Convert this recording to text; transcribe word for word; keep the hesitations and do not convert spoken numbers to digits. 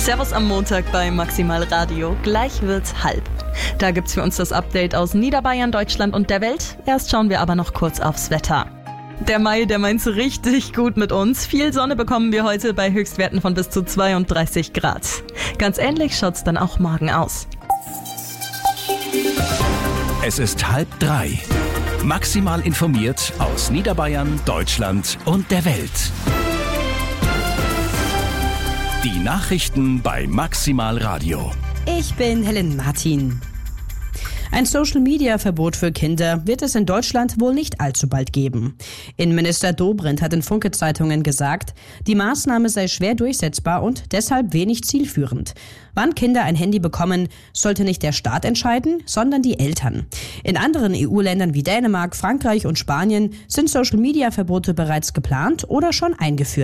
Servus am Montag bei Maximal Radio. Gleich wird's halb. Da gibt's für uns das Update aus Niederbayern, Deutschland und der Welt. Erst schauen wir aber noch kurz aufs Wetter. Der Mai, der meint's richtig gut mit uns. Viel Sonne bekommen wir heute bei Höchstwerten von bis zu zweiunddreißig Grad. Ganz ähnlich schaut's dann auch morgen aus. Es ist halb drei. Maximal informiert aus Niederbayern, Deutschland und der Welt. Die Nachrichten bei Maximal Radio. Ich bin Helen Martin. Ein Social-Media-Verbot für Kinder wird es in Deutschland wohl nicht allzu bald geben. Innenminister Dobrindt hat in Funke-Zeitungen gesagt, die Maßnahme sei schwer durchsetzbar und deshalb wenig zielführend. Wann Kinder ein Handy bekommen, sollte nicht der Staat entscheiden, sondern die Eltern. In anderen E U-Ländern wie Dänemark, Frankreich und Spanien sind Social-Media-Verbote bereits geplant oder schon eingeführt.